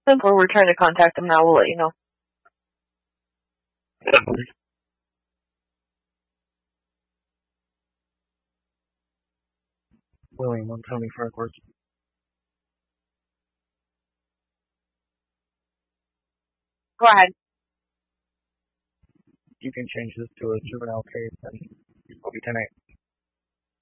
Since we're trying to contact them now, we'll let you know. William, I'm Tony Farquhar. Go ahead. You can change this to a juvenile case and it'll be 10